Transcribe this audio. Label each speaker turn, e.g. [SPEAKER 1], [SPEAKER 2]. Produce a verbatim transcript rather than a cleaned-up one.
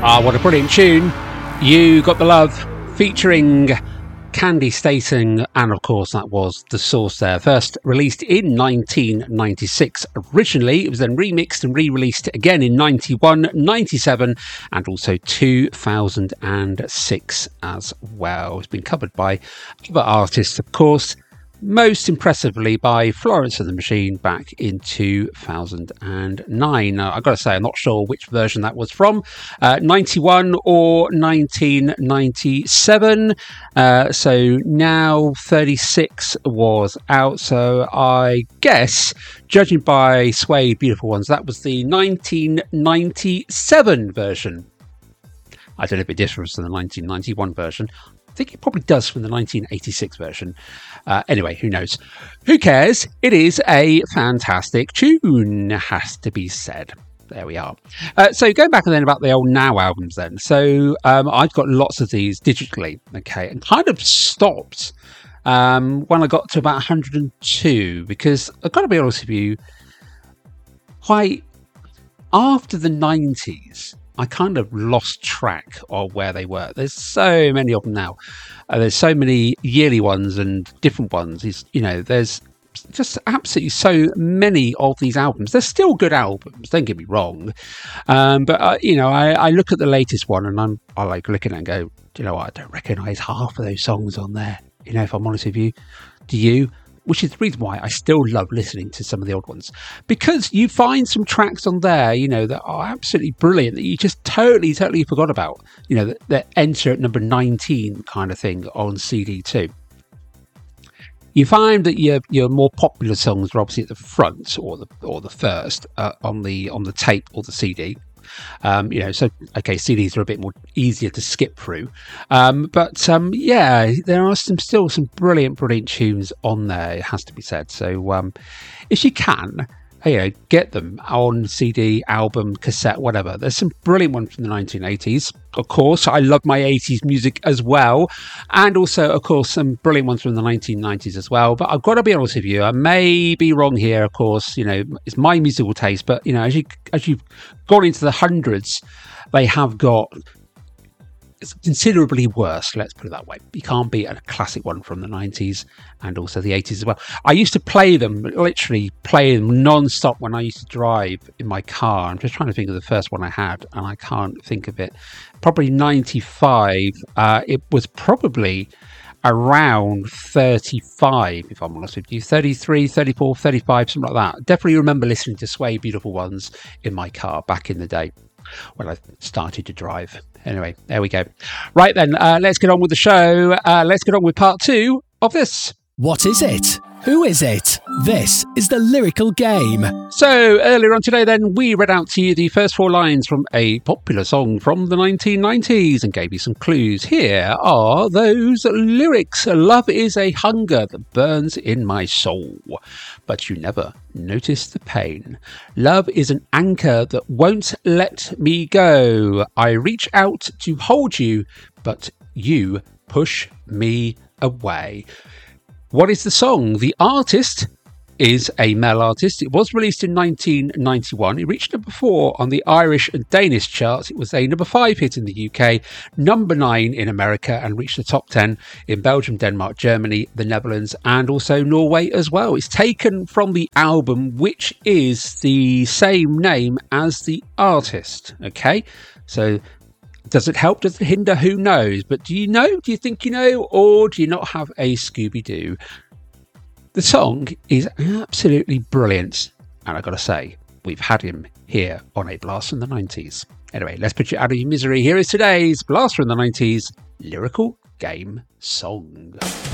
[SPEAKER 1] Ah, what a brilliant tune. You Got the Love, featuring Candi Staton, and of course that was The Source there. First released in nineteen ninety-six originally. It was then remixed and re-released again in ninety-one, ninety-seven and also two thousand six as well. It's been covered by other artists, of course, most impressively by Florence and the Machine back in two thousand nine. Now, I've got to say, I'm not sure which version that was from, uh, ninety-one or nineteen ninety-seven. Uh, so now thirty-six was out. So I guess, judging by Suede Beautiful Ones, that was the nineteen ninety-seven version. I don't know if it differs from the nineteen ninety-one version. I think it probably does from the nineteen eighty-six version. Uh, anyway, who knows? Who cares? It is a fantastic tune, has to be said. There we are. Uh, so going back and then about the old Now albums then. So um, I've got lots of these digitally, okay, and kind of stopped um, when I got to about one hundred two, because I've got to be honest with you, quite after the nineties, I kind of lost track of where they were. There's so many of them now. Uh, there's so many yearly ones and different ones. It's, you know, there's just absolutely so many of these albums. They're still good albums, don't get me wrong. Um, but, uh, you know, I, I look at the latest one and I'm I like looking at it and go, do you know what? I don't recognise half of those songs on there. You know, if I'm honest with you. Do you? Which is the reason why I still love listening to some of the old ones, because you find some tracks on there, you know, that are absolutely brilliant that you just totally, totally forgot about, you know, that, that enter at number nineteen kind of thing on C D too. You find that your your more popular songs are obviously at the front or the or the first uh, on the on the tape or the C D. Um, you know, so okay, C Ds are a bit more easier to skip through, um, but um, yeah, there are some still some brilliant, brilliant tunes on there. It has to be said. So um, if you can, you know, get them on C D, album, cassette, whatever. There's some brilliant ones from the nineteen eighties. Of course, I love my eighties music as well, and also, of course, some brilliant ones from the nineteen nineties as well. But I've got to be honest with you, I may be wrong here. Of course, you know, it's my musical taste, but you know, as you as you've gone into the hundreds, they have got it's considerably worse, let's put it that way. You can't beat a classic one from the nineties and also the eighties as well. I used to play them, literally play them non-stop when I used to drive in my car. I'm just trying to think of the first one I had, and I can't think of it. Probably ninety-five. Uh, it was probably around thirty-five, if I'm honest with you. thirty-three, thirty-four, thirty-five, something like that. Definitely remember listening to Suede Beautiful Ones in my car back in the day when I started to drive. Anyway, there we go. Right then, uh, let's get on with the show. Uh, let's get on with part two of this.
[SPEAKER 2] What is it? Who is it? This is the Lyrical Game.
[SPEAKER 1] So, earlier on today then, we read out to you the first four lines from a popular song from the nineteen nineties and gave you some clues. Here are those lyrics. Love is a hunger that burns in my soul, but you never notice the pain. Love is an anchor that won't let me go. I reach out to hold you, but you push me away. What is the song? The artist is a male artist. It was released in nineteen ninety-one. It reached number four on the Irish and Danish charts. It was a number five hit in the U K, number nine in America, and reached the top ten in Belgium, Denmark, Germany, the Netherlands, and also Norway as well. It's taken from the album, which is the same name as the artist. Okay, so does it help? Does it hinder? Who knows? But do you know? Do you think you know? Or do you not have a Scooby-Doo? The song is absolutely brilliant. And I've got to say, we've had him here on A Blast from the nineties. Anyway, let's put you out of your misery. Here is today's Blast from the nineties Lyrical Game song.